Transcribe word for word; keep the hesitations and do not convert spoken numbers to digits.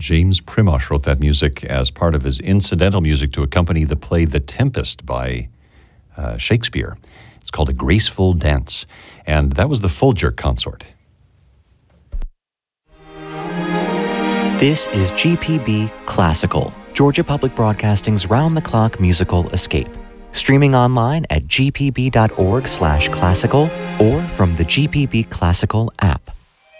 James Primosh wrote that music as part of his incidental music to accompany the play The Tempest by uh, Shakespeare. It's called A Graceful Dance, and that was the Folger Consort. This is G P B Classical, Georgia Public Broadcasting's round-the-clock musical escape. Streaming online at g p b dot org slash classical or from the G P B Classical app.